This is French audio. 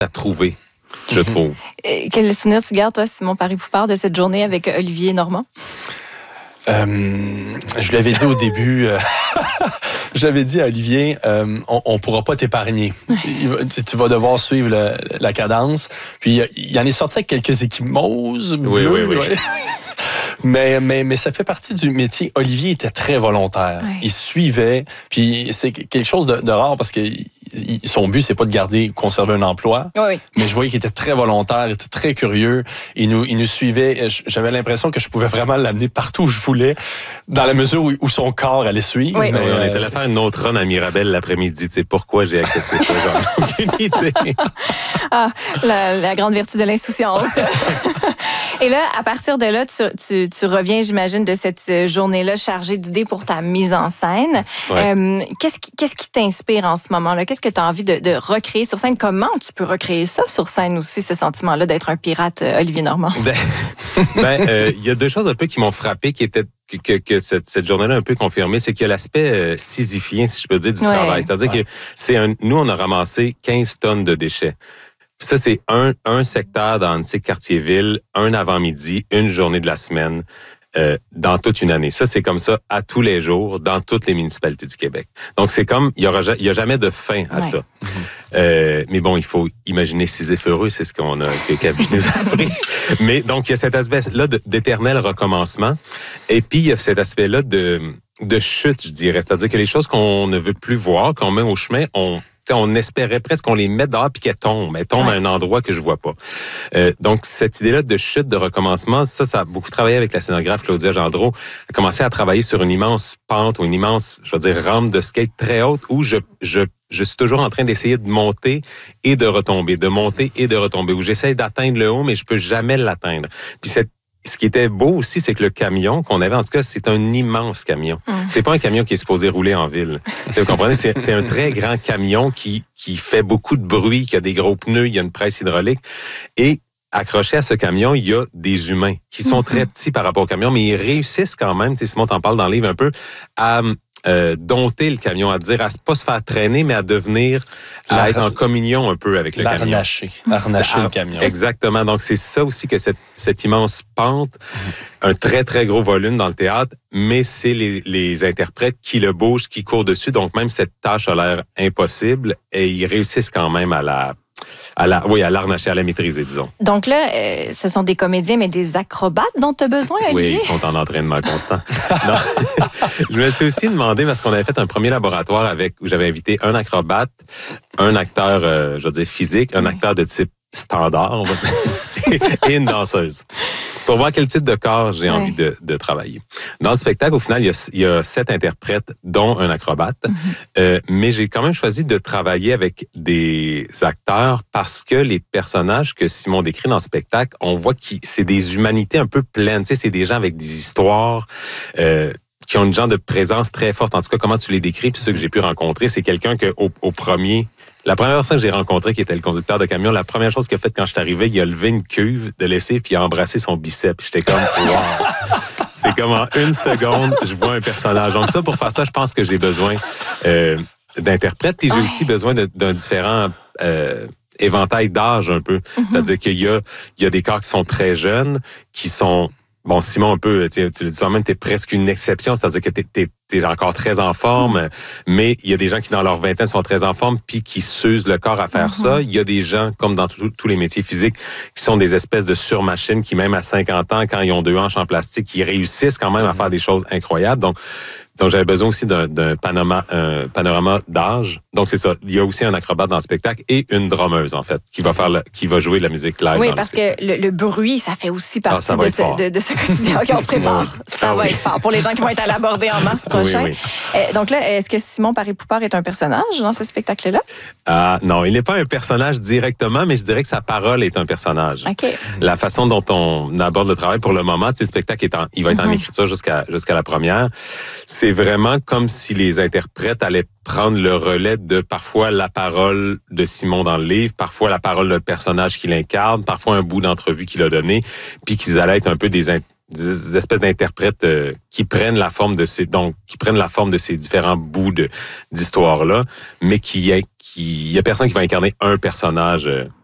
à trouver, je trouve. Quel souvenir tu gardes, toi, Simon Paré-Poupard, de cette journée avec Olivier Normand? Je l'avais dit au début, j'avais dit à Olivier, on pourra pas t'épargner. Tu vas devoir suivre la cadence. Puis il en est sorti avec quelques échymoses. Oui. Mais ça fait partie du métier. Olivier était très volontaire. Ouais. Il suivait. Puis c'est quelque chose de rare parce que son but, c'est pas de conserver un emploi. Oui. Mais je voyais qu'il était très volontaire, il était très curieux. Il nous suivait. J'avais l'impression que je pouvais vraiment l'amener partout où je voulais, dans la mesure où son corps allait suivre. Oui. Mais on était allé faire une autre run à Mirabel l'après-midi. Tu sais pourquoi j'ai accepté ça? J'en ai aucune idée. La grande vertu de l'insouciance. Et là, à partir de là, tu reviens, j'imagine, de cette journée-là chargée d'idées pour ta mise en scène. Ouais. Qu'est-ce qui t'inspire en ce moment-là? Qu'est-ce que tu as envie de recréer sur scène? Comment tu peux recréer ça sur scène aussi, ce sentiment-là d'être un pirate, Olivier Normand? Il y a deux choses un peu qui m'ont frappé, qui étaient que cette journée-là a un peu confirmé, c'est qu'il y a l'aspect sisyphien, si je peux dire, du travail. C'est-à-dire que nous, on a ramassé 15 tonnes de déchets. Ça, c'est un secteur dans ces quartiers-villes, un avant-midi, une journée de la semaine, dans toute une année. Ça, c'est comme ça à tous les jours, dans toutes les municipalités du Québec. Donc, c'est comme, il y a jamais de fin à ça. Mais bon, il faut imaginer Sisyphe heureux, c'est ce que Cabu nous a appris. Mais donc, il y a cet aspect-là d'éternel recommencement. Et puis, il y a cet aspect-là de chute, je dirais. C'est-à-dire que les choses qu'on ne veut plus voir, qu'on met au chemin, on espérait presque qu'on les mette dehors puis qu'elles tombent. Elles tombent à un endroit que je vois pas. Donc, cette idée-là de chute, de recommencement, ça a beaucoup travaillé avec la scénographe Claudia Gendreau. Elle a commencé à travailler sur une immense pente ou une immense, rampe de skate très haute où je suis toujours en train d'essayer de monter et de retomber, où j'essaie d'atteindre le haut, mais je peux jamais l'atteindre. Puis ce qui était beau aussi, c'est que le camion qu'on avait, en tout cas, c'est un immense camion. C'est pas un camion qui est supposé rouler en ville. Vous comprenez? C'est un très grand camion qui fait beaucoup de bruit, qui a des gros pneus, il y a une presse hydraulique. Et accroché à ce camion, il y a des humains qui sont très petits par rapport au camion, mais ils réussissent quand même, Simon t'en parle dans le livre un peu, à dompter le camion, à dire, à pas se faire traîner, mais à devenir, à être en communion un peu avec le camion. Harnacher le camion. Exactement. Donc, c'est ça aussi que cette immense pente, un très, très gros volume dans le théâtre, mais c'est les interprètes qui le bougent, qui courent dessus. Donc, même cette tâche a l'air impossible et ils réussissent quand même à l'arnacher, à la maîtriser, disons. Donc là, ce sont des comédiens, mais des acrobates dont tu as besoin, Olivier? Oui, ils sont en entraînement constant. Je me suis aussi demandé, parce qu'on avait fait un premier laboratoire où j'avais invité un acrobate, un acteur, physique, un acteur de type standard, on va dire, et une danseuse. Pour voir quel type de corps j'ai envie de travailler. Dans le spectacle, au final, il y a 7 interprètes, dont un acrobate. Mais j'ai quand même choisi de travailler avec des acteurs parce que les personnages que Simon décrit dans le spectacle, on voit que c'est des humanités un peu pleines. Tu sais, c'est des gens avec des histoires qui ont une genre de présence très forte. En tout cas, comment tu les décris, puis ceux que j'ai pu rencontrer, c'est quelqu'un que la première personne que j'ai rencontrée, qui était le conducteur de camion, la première chose qu'il a faite quand je suis arrivé, il a levé une cuve de lessive puis il a embrassé son biceps. J'étais comme, wow! C'est comme en une seconde, je vois un personnage. Donc ça, pour faire ça, je pense que j'ai besoin d'interprètes. Puis j'ai aussi besoin d'un différent éventail d'âge un peu. C'est-à-dire qu'il y a des corps qui sont très jeunes, qui sont... Bon, Simon, un peu, tu le dis toi-même, t'es presque une exception, c'est-à-dire que t'es encore très en forme, mais il y a des gens qui, dans leur vingtaine, sont très en forme puis qui s'usent le corps à faire ça. Il y a des gens, comme dans tous les métiers physiques, qui sont des espèces de surmachines qui, même à 50 ans, quand ils ont 2 hanches en plastique, qui réussissent quand même à faire des choses incroyables. Donc j'avais besoin aussi d'un panorama d'âge. Donc, c'est ça. Il y a aussi un acrobate dans le spectacle et une drummeuse, en fait, qui va jouer de la musique live. Oui, parce que le bruit, ça fait aussi partie de ce quotidien. OK, on se prépare. Ça va être fort pour les gens qui vont être à l'aborder en mars prochain. Oui. Donc là, est-ce que Simon Paré-Poupard est un personnage dans ce spectacle-là? Non, il n'est pas un personnage directement, mais je dirais que sa parole est un personnage. Okay. La façon dont on aborde le travail pour le moment, le spectacle il va être en écriture jusqu'à la première. C'est vraiment comme si les interprètes allaient prendre le relais de parfois la parole de Simon dans le livre, parfois la parole d'un personnage qu'il incarne, parfois un bout d'entrevue qu'il a donné, puis qu'ils allaient être un peu des espèces d'interprètes qui prennent la forme de ces différents bouts d'histoire-là, mais il y a personne qui va incarner un personnage